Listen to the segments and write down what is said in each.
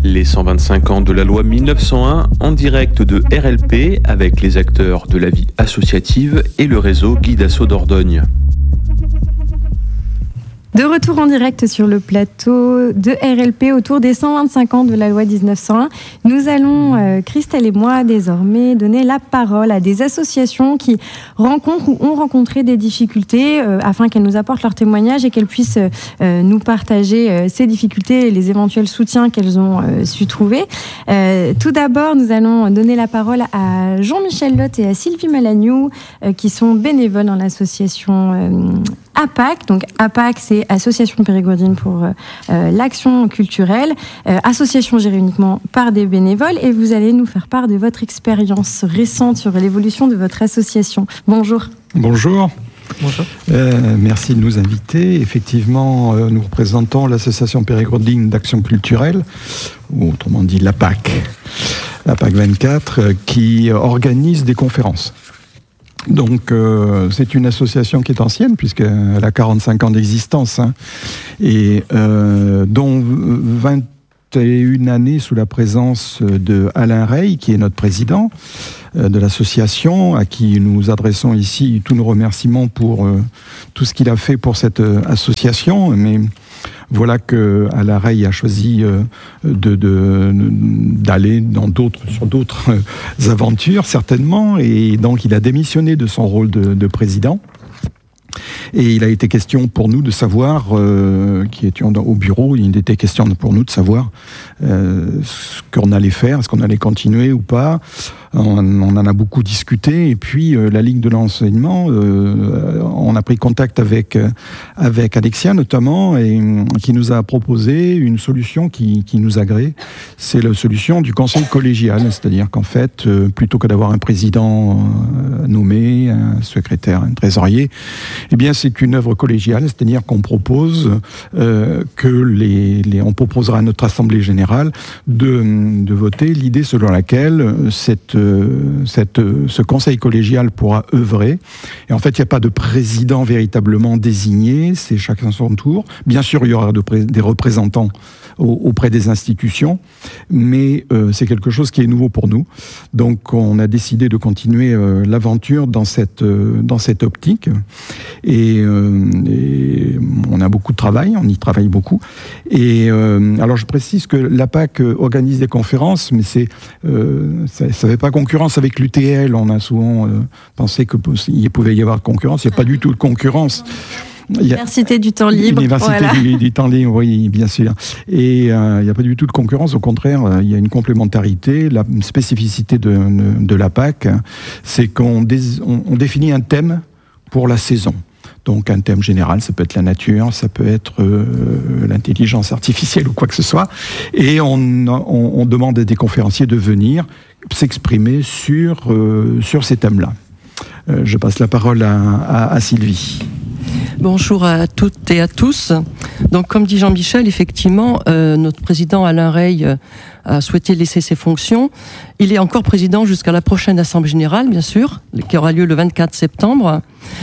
Les 125 ans de la loi 1901 en direct de RLP avec les acteurs de la vie associative et le réseau Guide Asso Dordogne. De retour en direct sur le plateau de RLP autour des 125 ans de la loi 1901. Nous allons, Christelle et moi, désormais donner la parole à des associations qui rencontrent ou ont rencontré des difficultés afin qu'elles nous apportent leur témoignage et qu'elles puissent nous partager ces difficultés et les éventuels soutiens qu'elles ont su trouver. Tout d'abord, nous allons donner la parole à Jean-Michel Lotte et à Sylvie Malagnou qui sont bénévoles dans l'association APAC. Donc APAC, c'est Association Périgourdine pour l'action culturelle, association gérée uniquement par des bénévoles, et vous allez nous faire part de votre expérience récente sur l'évolution de votre association. Bonjour. Bonjour. Bonjour. Merci de nous inviter. Effectivement, nous représentons l'association Périgourdine d'action culturelle, ou autrement dit l'APAC 24, qui organise des conférences. Donc, c'est une association qui est ancienne, puisqu'elle a 45 ans d'existence, et dont 21 années sous la présence de Alain Rey, qui est notre président de l'association, à qui nous adressons ici tous nos remerciements pour tout ce qu'il a fait pour cette association. Mais voilà que Alain Rey a choisi d'aller sur d'autres aventures, certainement, et donc il a démissionné de son rôle de président. Et il a été question pour nous de savoir, qui étions au bureau, il était question pour nous de savoir ce qu'on allait faire, est-ce qu'on allait continuer ou pas. On en a beaucoup discuté, et puis la Ligue de l'enseignement, on a pris contact avec Alexia notamment, et qui nous a proposé une solution qui nous agrée. C'est la solution du conseil collégial, c'est-à-dire qu'en fait, plutôt que d'avoir un président nommé, un secrétaire, un trésorier, eh bien c'est une œuvre collégiale, c'est-à-dire qu'on propose on proposera à notre assemblée générale de voter l'idée selon laquelle ce conseil collégial pourra œuvrer. Et en fait, il n'y a pas de président véritablement désigné, c'est chacun son tour. Bien sûr, il y aura des représentants auprès des institutions, mais c'est quelque chose qui est nouveau pour nous. Donc, on a décidé de continuer l'aventure dans cette optique. Et on a beaucoup de travail, on y travaille beaucoup. Et alors, je précise que l'APAC organise des conférences, mais ça ne fait pas concurrence avec l'UTL. On a souvent pensé qu'il pouvait y avoir concurrence. Il n'y a pas du tout de concurrence. L'université du temps libre. L'université du temps libre, oui, bien sûr. Et il n'y a pas du tout de concurrence, au contraire, il y a une complémentarité. La spécificité de l'APAC, c'est qu'on définit un thème pour la saison. Donc un thème général, ça peut être la nature, ça peut être l'intelligence artificielle ou quoi que ce soit. Et on demande à des conférenciers de venir s'exprimer sur ces thèmes-là. Je passe la parole à Sylvie. Bonjour à toutes et à tous. Donc, comme dit Jean-Michel, effectivement, notre président Alain Rey a souhaité laisser ses fonctions. Il est encore président jusqu'à la prochaine Assemblée Générale, bien sûr, qui aura lieu le 24 septembre.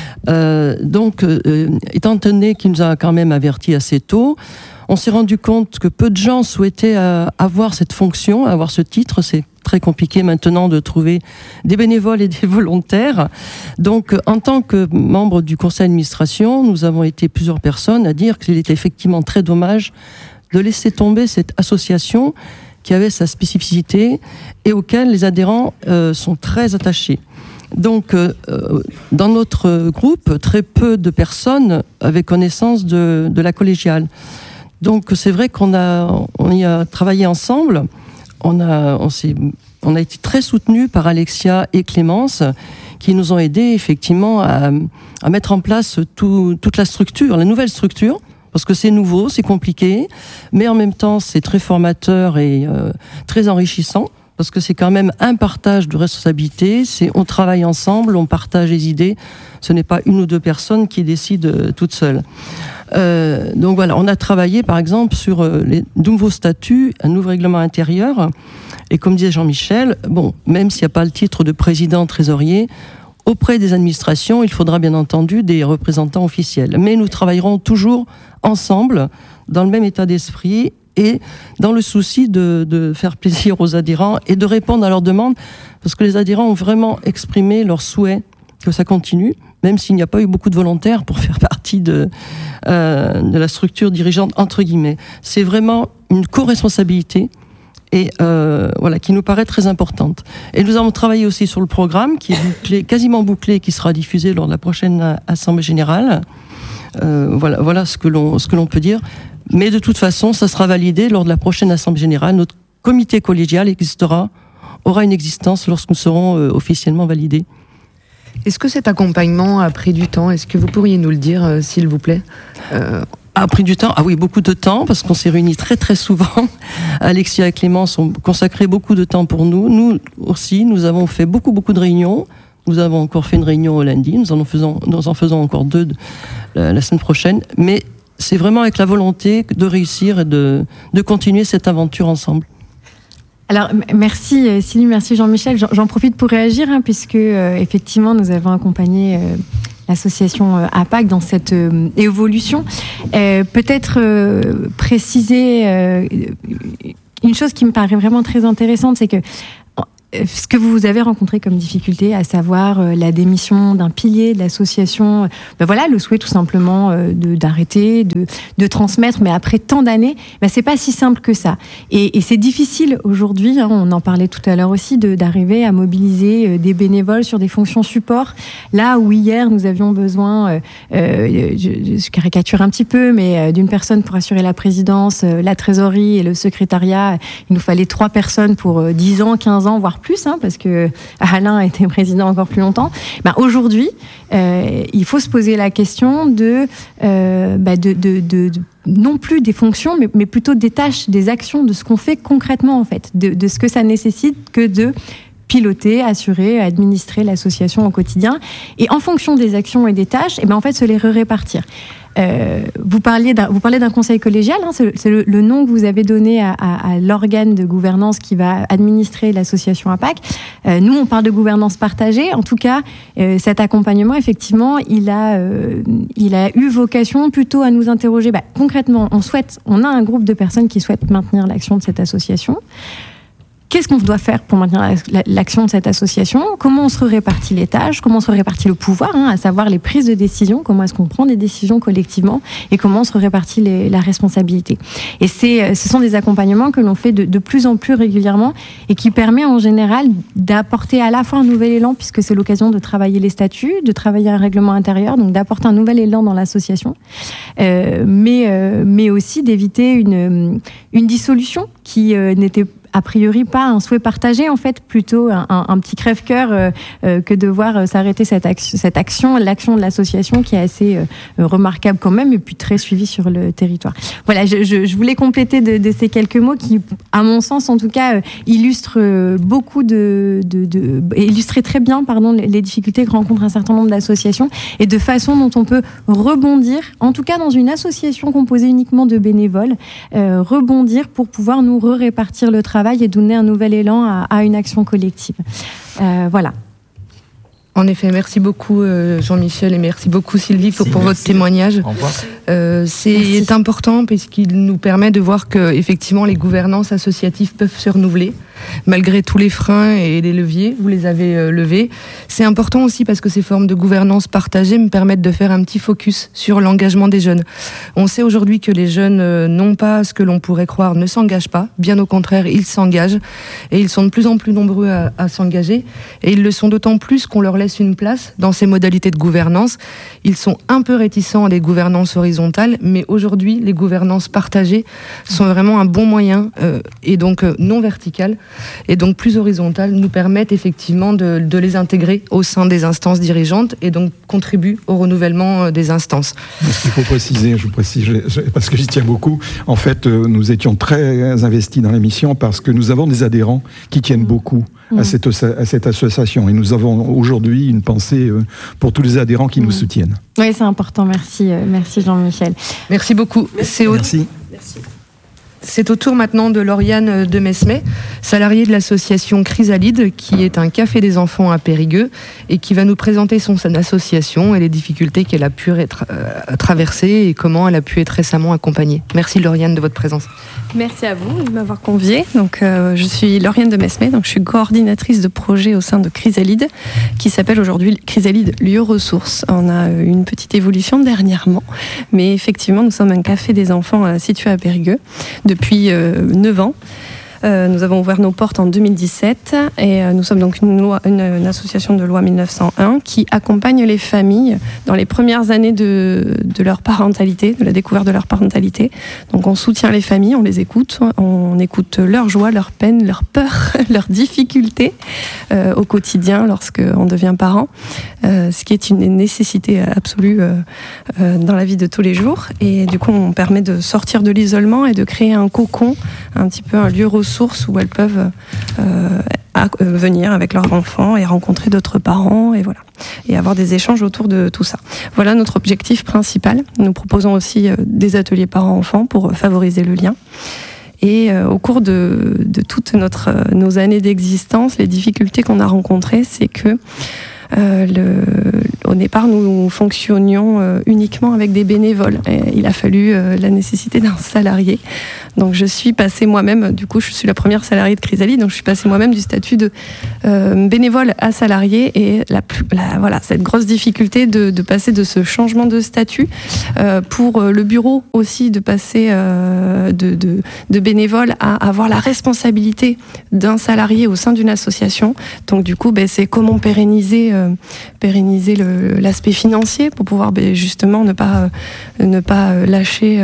Étant donné qu'il nous a quand même averti assez tôt, on s'est rendu compte que peu de gens souhaitaient avoir cette fonction, avoir ce titre. C'est très compliqué maintenant de trouver des bénévoles et des volontaires. Donc, en tant que membre du conseil d'administration, nous avons été plusieurs personnes à dire qu'il était effectivement très dommage de laisser tomber cette association qui avait sa spécificité et auquel les adhérents sont très attachés. Donc, dans notre groupe, très peu de personnes avaient connaissance de la collégiale. Donc, c'est vrai qu'on y a travaillé ensemble. On a été très soutenus par Alexia et Clémence, qui nous ont aidés effectivement à mettre en place toute la structure, la nouvelle structure, parce que c'est nouveau, c'est compliqué, mais en même temps c'est très formateur et très enrichissant, parce que c'est quand même un partage de responsabilités, on travaille ensemble, on partage les idées, ce n'est pas une ou deux personnes qui décident toutes seules. Donc voilà, on a travaillé par exemple sur les nouveaux statuts, un nouveau règlement intérieur, et comme disait Jean-Michel, même s'il n'y a pas le titre de président trésorier, auprès des administrations, il faudra bien entendu des représentants officiels. Mais nous travaillerons toujours ensemble, dans le même état d'esprit, et dans le souci de faire plaisir aux adhérents et de répondre à leurs demandes, parce que les adhérents ont vraiment exprimé leur souhait que ça continue, même s'il n'y a pas eu beaucoup de volontaires pour faire partie de la structure dirigeante, entre guillemets. C'est vraiment une co-responsabilité et qui nous paraît très importante. Et nous avons travaillé aussi sur le programme qui est bouclé, quasiment bouclé, qui sera diffusé lors de la prochaine Assemblée Générale. Voilà ce que l'on peut dire. Mais de toute façon, ça sera validé lors de la prochaine Assemblée Générale. Notre comité collégial aura une existence lorsque nous serons officiellement validés. Est-ce que cet accompagnement a pris du temps ? Est-ce que vous pourriez nous le dire, s'il vous plaît ? A pris du temps ? Ah oui, beaucoup de temps, parce qu'on s'est réunis très très souvent. Alexia et Clémence ont consacré beaucoup de temps pour nous. Nous aussi, nous avons fait beaucoup de réunions. Nous avons encore fait une réunion au lundi. Nous en faisons encore 2 la semaine prochaine. Mais c'est vraiment avec la volonté de réussir et de continuer cette aventure ensemble. Alors, merci Sylvie, merci Jean-Michel. J'en profite pour réagir, puisque effectivement, nous avons accompagné l'association APAC dans cette évolution. Peut-être préciser une chose qui me paraît vraiment très intéressante, c'est que ce que vous avez rencontré comme difficulté, à savoir la démission d'un pilier de l'association, le souhait tout simplement d'arrêter, de transmettre, mais après tant d'années, c'est pas si simple que ça. Et c'est difficile aujourd'hui, on en parlait tout à l'heure aussi, d'arriver à mobiliser des bénévoles sur des fonctions support. Là où hier, nous avions besoin, je caricature un petit peu, mais d'une personne pour assurer la présidence, la trésorerie et le secrétariat, il nous fallait 3 personnes pour 10 ans, 15 ans, voire plus, parce que Alain a été président encore plus longtemps. Aujourd'hui, il faut se poser la question de non plus des fonctions, mais plutôt des tâches, des actions, de ce qu'on fait concrètement en fait, de ce que ça nécessite que de piloter, assurer, administrer l'association au quotidien. Et en fonction des actions et des tâches, en fait, se les répartir. Vous parlez d'un conseil collégial, c'est le nom que vous avez donné à l'organe de gouvernance qui va administrer l'association APAC. Nous, on parle de gouvernance partagée. En tout cas, cet accompagnement, effectivement, il a eu vocation plutôt à nous interroger. Concrètement, on a un groupe de personnes qui souhaitent maintenir l'action de cette association. Qu'est-ce qu'on doit faire pour maintenir l'action de cette association ? Comment on se répartit les tâches ? Comment on se répartit le pouvoir, à savoir les prises de décision ? Comment est-ce qu'on prend des décisions collectivement ? Et comment on se répartit la responsabilité ? Et ce sont des accompagnements que l'on fait de plus en plus régulièrement et qui permet en général d'apporter à la fois un nouvel élan, puisque c'est l'occasion de travailler les statuts, de travailler un règlement intérieur, donc d'apporter un nouvel élan dans l'association, mais aussi d'éviter une dissolution qui n'était a priori pas un souhait partagé, en fait, plutôt un petit crève-cœur que de voir s'arrêter cette action, l'action de l'association qui est assez remarquable quand même et puis très suivie sur le territoire. Voilà, je voulais compléter de ces quelques mots qui, à mon sens en tout cas, illustrent très bien les difficultés que rencontrent un certain nombre d'associations et de façon dont on peut rebondir, en tout cas dans une association composée uniquement de bénévoles, rebondir pour pouvoir nous répartir le travail et donner un nouvel élan à une action collective. Voilà. En effet, merci beaucoup Jean-Michel et merci beaucoup Sylvie pour votre témoignage. Au revoir. C'est important puisqu'il nous permet de voir que effectivement les gouvernances associatives peuvent se renouveler malgré tous les freins et les leviers, vous les avez levés. C'est important aussi parce que ces formes de gouvernance partagée me permettent de faire un petit focus sur l'engagement des jeunes. On sait aujourd'hui que les jeunes, non pas ce que l'on pourrait croire, ne s'engagent pas. Bien au contraire, ils s'engagent et ils sont de plus en plus nombreux à s'engager. Et ils le sont d'autant plus qu'on leur laisse une place dans ces modalités de gouvernance. Ils sont un peu réticents à des gouvernances horizontales, mais aujourd'hui, les gouvernances partagées sont vraiment un bon moyen et donc non verticales et donc plus horizontales, nous permettent effectivement de les intégrer au sein des instances dirigeantes et donc contribuent au renouvellement des instances. Ce qu'il faut préciser, je précise parce que j'y tiens beaucoup, en fait nous étions très investis dans la mission parce que nous avons des adhérents qui tiennent beaucoup à cette association et nous avons aujourd'hui une pensée pour tous les adhérents qui nous soutiennent. Oui, c'est important, merci Jean-Michel. Merci beaucoup. Merci. C'est au tour maintenant de Lauriane de Mesmet, salariée de l'association Chrysalide, qui est un café des enfants à Périgueux et qui va nous présenter son association et les difficultés qu'elle a pu traverser et comment elle a pu être récemment accompagnée. Merci Lauriane de votre présence. Merci à vous de m'avoir conviée. Donc, je suis Lauriane de Mesmet, donc je suis coordinatrice de projet au sein de Chrysalide, qui s'appelle aujourd'hui Chrysalide Lieu Ressources. On a une petite évolution dernièrement, mais effectivement, nous sommes un café des enfants situé à Périgueux depuis 9 ans. Nous avons ouvert nos portes en 2017 et nous sommes donc une association de loi 1901 qui accompagne les familles dans les premières années de leur parentalité, de la découverte de leur parentalité. Donc on soutient les familles, on les écoute, on écoute leurs joies, leurs peines, leurs peurs, leurs difficultés au quotidien lorsqu'on devient parent, ce qui est une nécessité absolue dans la vie de tous les jours. Et du coup on permet de sortir de l'isolement et de créer un cocon, un petit peu un lieu ressource où elles peuvent venir avec leurs enfants et rencontrer d'autres parents et voilà, et avoir des échanges autour de tout ça. Voilà notre objectif principal. Nous proposons aussi des ateliers parents-enfants pour favoriser le lien. Et au cours de toutes nos années d'existence, les difficultés qu'on a rencontrées, c'est que au départ, nous fonctionnions uniquement avec des bénévoles. Et il a fallu la nécessité d'un salarié. Donc, je suis passée moi-même, du coup, je suis la première salariée de Chrysalide, donc je suis passée moi-même du statut de bénévole à salarié. Et voilà, cette grosse difficulté de passer de ce changement de statut pour le bureau aussi, de passer de bénévole à avoir la responsabilité d'un salarié au sein d'une association. Donc, du coup, c'est comment pérenniser l'aspect financier pour pouvoir justement ne pas lâcher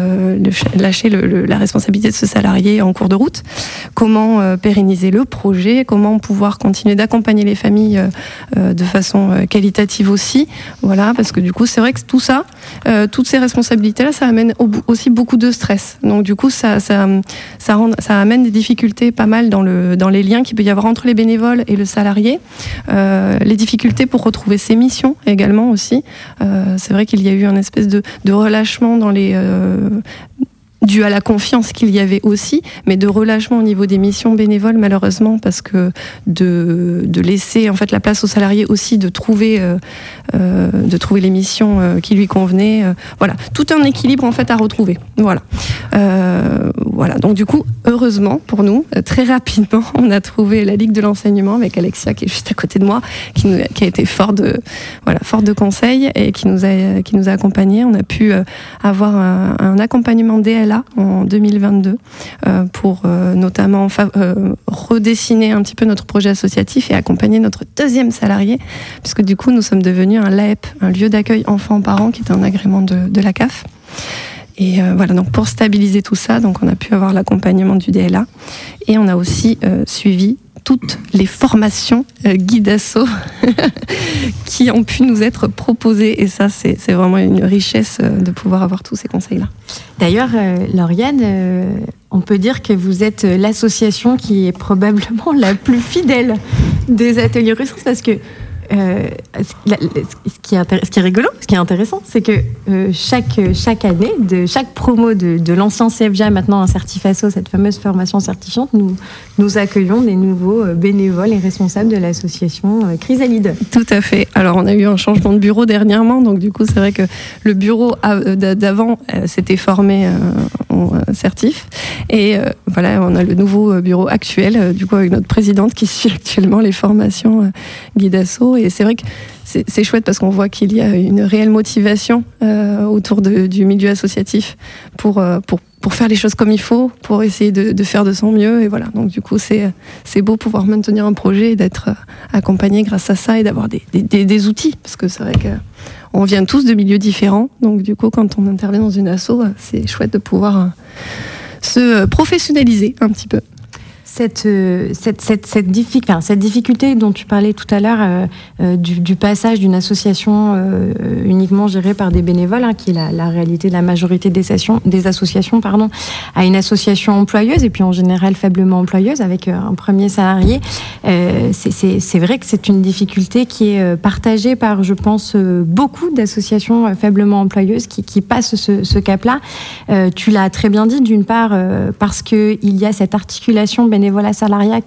la responsabilité de ce salarié en cours de route. Comment pérenniser le projet, comment pouvoir continuer d'accompagner les familles de façon qualitative aussi. Voilà, parce que du coup, c'est vrai que tout ça, toutes ces responsabilités-là, ça amène aussi beaucoup de stress. Donc du coup, ça amène des difficultés pas mal dans les liens qu'il peut y avoir entre les bénévoles et le salarié. Les difficultés pour retrouver ses missions également aussi. C'est vrai qu'il y a eu une espèce de relâchement dans dû à la confiance qu'il y avait aussi, mais de relâchement au niveau des missions bénévoles malheureusement, parce que de laisser en fait la place aux salariés aussi de trouver les missions qui lui convenaient. Voilà, tout un équilibre en fait à retrouver. Voilà. Donc du coup, heureusement pour nous, très rapidement, on a trouvé la Ligue de l'enseignement avec Alexia qui est juste à côté de moi, qui a été fort de conseils et qui nous a accompagnés. On a pu avoir un accompagnement DLA en 2022 pour notamment redessiner un petit peu notre projet associatif et accompagner notre deuxième salarié, puisque du coup nous sommes devenus un LAEP, un lieu d'accueil enfants-parents, qui est un agrément de la CAF. Et voilà, donc pour stabiliser tout ça, donc on a pu avoir l'accompagnement du DLA et on a aussi suivi toutes les formations Guidasso qui ont pu nous être proposées. Et ça, c'est vraiment une richesse de pouvoir avoir tous ces conseils-là. D'ailleurs, Lauriane, on peut dire que vous êtes l'association qui est probablement la plus fidèle des ateliers ressources, parce que ce qui est rigolo, ce qui est intéressant, c'est que chaque année, de chaque promo de l'ancien CFJA, maintenant un Certifasso, cette fameuse formation certifiante, nous accueillons des nouveaux bénévoles et responsables de l'association Chrysalide. Tout à fait. Alors on a eu un changement de bureau dernièrement, donc du coup c'est vrai que le bureau d'avant s'était formé en certif, et voilà, on a le nouveau bureau actuel, du coup avec notre présidente qui suit actuellement les formations Guidasso. Et c'est vrai que c'est chouette parce qu'on voit qu'il y a une réelle motivation autour du milieu associatif pour faire les choses comme il faut, pour essayer de faire de son mieux. Et voilà, donc du coup c'est beau pouvoir maintenir un projet et d'être accompagné grâce à ça et d'avoir des outils, parce que c'est vrai qu'on vient tous de milieux différents, donc du coup quand on intervient dans une asso, c'est chouette de pouvoir se professionnaliser un petit peu. cette difficulté dont tu parlais tout à l'heure, du passage d'une association uniquement gérée par des bénévoles, qui est la réalité de la majorité des associations, à une association employeuse, et puis en général faiblement employeuse, avec un premier salarié. C'est vrai que c'est une difficulté qui est partagée par, je pense, beaucoup d'associations faiblement employeuses qui passent ce cap-là. Tu l'as très bien dit, d'une part, parce qu'il y a cette articulation bénévolat-salariat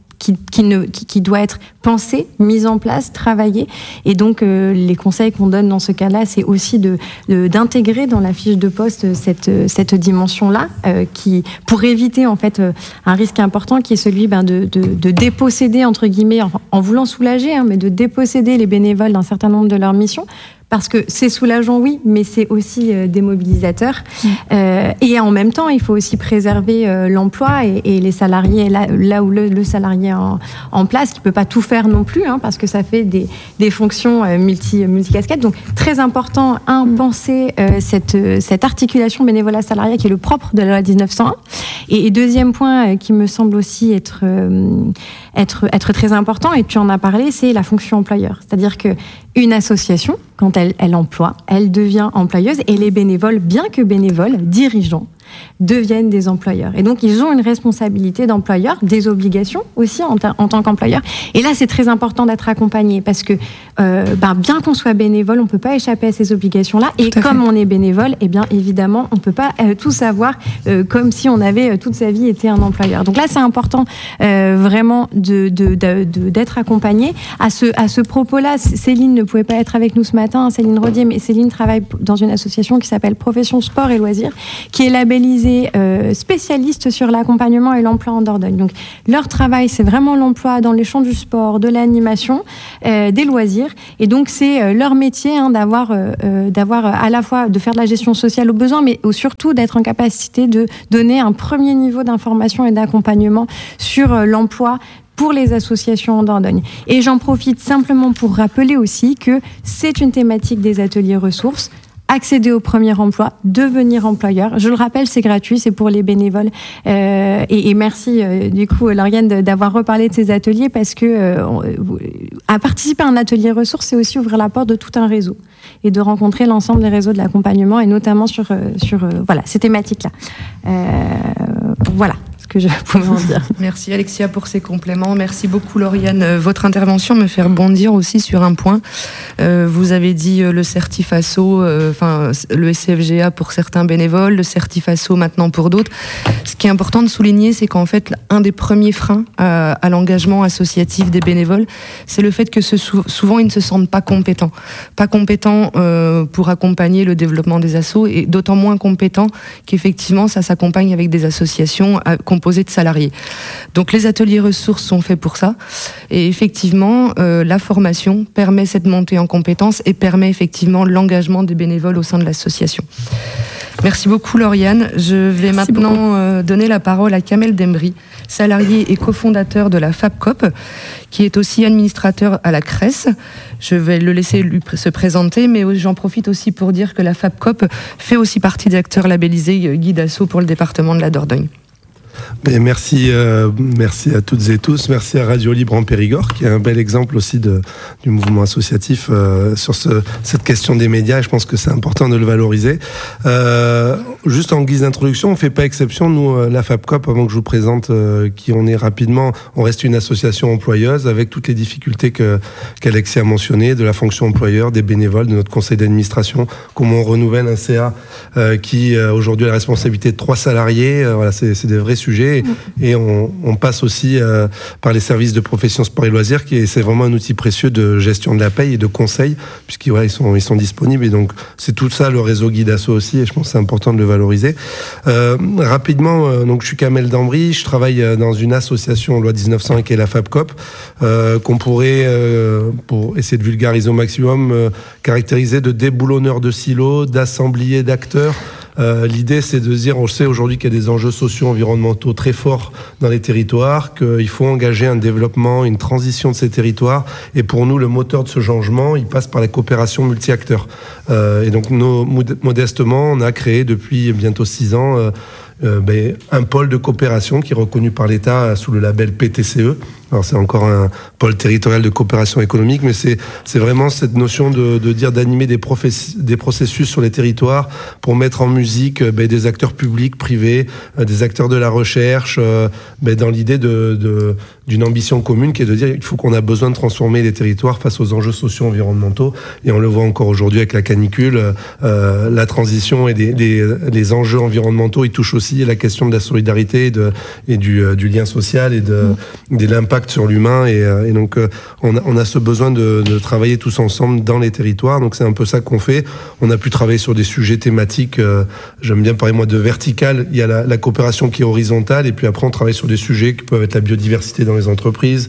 qui doit être pensée, mise en place, travaillée. Et donc, les conseils qu'on donne dans ce cas-là, c'est aussi d'intégrer dans la fiche de poste cette dimension-là, pour éviter en fait un risque important qui est celui de déposséder, entre guillemets, en voulant soulager, mais de déposséder les bénévoles d'un certain nombre de leurs missions. Parce que c'est soulageant, oui, mais c'est aussi démobilisateur. Et en même temps, il faut aussi préserver l'emploi et les salariés, là où le salarié en place, qui ne peut pas tout faire non plus, parce que ça fait des fonctions multicasquettes. Donc, très important, penser cette articulation bénévolat-salariat qui est le propre de la loi 1901. Et deuxième point qui me semble aussi être très important, et tu en as parlé, c'est la fonction employeur. C'est-à-dire qu'une association, quand elle emploie, elle devient employeuse, et les bénévoles, bien que bénévoles, dirigeants, deviennent des employeurs. Et donc, ils ont une responsabilité d'employeur, des obligations aussi en tant qu'employeur. Et là, c'est très important d'être accompagné parce que, bien qu'on soit bénévole, on ne peut pas échapper à ces obligations-là. Et comme on est bénévole, bien évidemment, on ne peut pas tout savoir comme si on avait toute sa vie été un employeur. Donc là, c'est important vraiment d'être accompagné. À ce propos-là, Céline ne pouvait pas être avec nous ce matin, Céline Rodier, mais Céline travaille dans une association qui s'appelle Profession Sport et Loisirs, qui est labellisée spécialiste sur l'accompagnement et l'emploi en Dordogne. Donc, leur travail, c'est vraiment l'emploi dans les champs du sport, de l'animation, des loisirs. Et donc, c'est leur métier d'avoir à la fois de faire de la gestion sociale aux besoins, mais surtout d'être en capacité de donner un premier niveau d'information et d'accompagnement sur l'emploi pour les associations en Dordogne. Et j'en profite simplement pour rappeler aussi que c'est une thématique des ateliers ressources. Accéder au premier emploi, devenir employeur. Je le rappelle, c'est gratuit, c'est pour les bénévoles. Et merci, du coup, Lauriane, d'avoir reparlé de ces ateliers parce que à participer à un atelier ressources, c'est aussi ouvrir la porte de tout un réseau et de rencontrer l'ensemble des réseaux de l'accompagnement et notamment sur ces thématiques-là. Voilà ce que je pouvais en dire. Merci Alexia pour ces compléments. Merci beaucoup Lauriane. Votre intervention me fait rebondir aussi sur un point. Vous avez dit le Certifaso, le SCFGA pour certains bénévoles, le Certifaso maintenant pour d'autres. Ce qui est important de souligner, c'est qu'en fait, un des premiers freins à l'engagement associatif des bénévoles, c'est le fait que souvent ils ne se sentent pas compétents. Pas compétents pour accompagner le développement des assos et d'autant moins compétents qu'effectivement ça s'accompagne avec des associations composées de salariés. Donc les ateliers ressources sont faits pour ça et effectivement la formation permet cette montée en compétences et permet effectivement l'engagement des bénévoles au sein de l'association. Merci beaucoup Lauriane. Je vais maintenant donner la parole à Kamel Dembry, salarié et cofondateur de la FAPCOP, qui est aussi administrateur à la CRES. Je vais le laisser lui se présenter, mais j'en profite aussi pour dire que la FAPCOP fait aussi partie des acteurs labellisés Guide Asso pour le département de la Dordogne. Merci à toutes et tous. Merci à Radio Libre en Périgord, qui est un bel exemple aussi du mouvement associatif sur cette question des médias. Et je pense que c'est important de le valoriser. Juste en guise d'introduction, on ne fait pas exception. Nous, la FAPCOP, avant que je vous présente qui on est rapidement, on reste une association employeuse avec toutes les difficultés qu'Alexis a mentionnées, de la fonction employeur, des bénévoles, de notre conseil d'administration, comment on renouvelle un CA qui aujourd'hui a la responsabilité de 3 salariés. Voilà, c'est des vrais sujets. Et on passe aussi par les services de profession sport et loisirs, c'est vraiment un outil précieux de gestion de la paye et de conseil, puisqu'ils sont disponibles. Et donc, c'est tout ça, le réseau Guide Asso aussi, et je pense que c'est important de le valoriser. Rapidement, donc, je suis Kamel Dembry, je travaille dans une association loi 1901 qui est la FAPCOP, qu'on pourrait, pour essayer de vulgariser au maximum, caractériser de déboulonneurs de silos, d'assembliers d'acteurs. L'idée, c'est de dire, on sait aujourd'hui qu'il y a des enjeux sociaux, environnementaux très forts dans les territoires, qu'il faut engager un développement, une transition de ces territoires. Et pour nous, le moteur de ce changement, il passe par la coopération multi-acteurs. Et donc, modestement, on a créé depuis bientôt 6 ans un pôle de coopération qui est reconnu par l'État sous le label PTCE. Alors c'est encore un pôle territorial de coopération économique, mais c'est vraiment cette notion d'animer des processus sur les territoires pour mettre en musique des acteurs publics, privés, des acteurs de la recherche, dans l'idée d'une ambition commune qui est de dire il faut qu'on a besoin de transformer les territoires face aux enjeux sociaux environnementaux, et on le voit encore aujourd'hui avec la canicule, la transition et les enjeux environnementaux, ils touchent aussi la question de la solidarité et du lien social et de l'impact sur l'humain, et donc on a ce besoin de travailler tous ensemble dans les territoires. Donc c'est un peu ça qu'on fait. On a pu travailler sur des sujets thématiques, j'aime bien parler moi de vertical, il y a la coopération qui est horizontale, et puis après on travaille sur des sujets qui peuvent être la biodiversité dans les entreprises,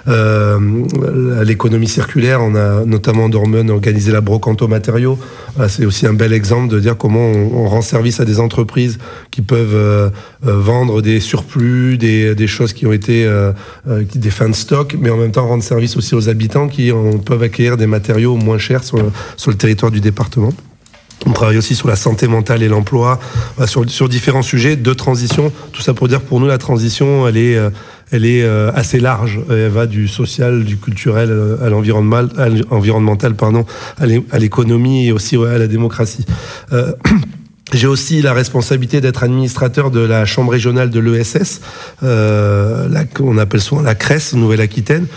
l'économie circulaire. On a notamment Dormen organisé la brocante aux matériaux. C'est aussi un bel exemple de dire comment on rend service à des entreprises qui peuvent vendre des surplus, des choses qui ont été des fins de stock, mais en même temps rendre service aussi aux habitants qui peuvent acquérir des matériaux moins chers sur le territoire du département. On travaille aussi sur la santé mentale et l'emploi, sur différents sujets de transition. Tout ça pour dire que pour nous, la transition, elle est assez large. Elle va du social, du culturel, à environnemental, à l'économie et aussi à la démocratie. J'ai aussi la responsabilité d'être administrateur de la chambre régionale de l'ESS, on appelle souvent la CRES, Nouvelle-Aquitaine.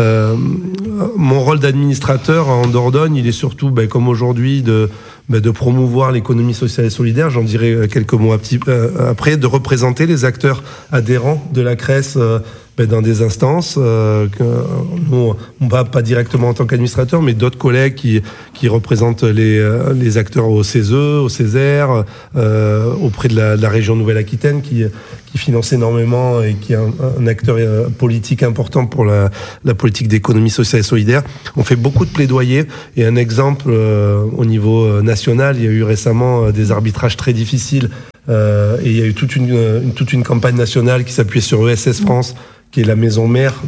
Mon rôle d'administrateur en Dordogne, il est surtout, comme aujourd'hui, de promouvoir l'économie sociale et solidaire, j'en dirai quelques mots après, de représenter les acteurs adhérents de la CRES dans des instances, nous, on va pas directement en tant qu'administrateur, mais d'autres collègues qui représentent les acteurs au CESE, au Césaire, auprès de la région Nouvelle-Aquitaine, qui finance énormément et qui est un acteur politique important pour la politique d'économie sociale et solidaire. On fait beaucoup de plaidoyers, et un exemple au niveau national, il y a eu récemment des arbitrages très difficiles, et il y a eu toute une campagne nationale qui s'appuyait sur ESS France, qui est la maison mère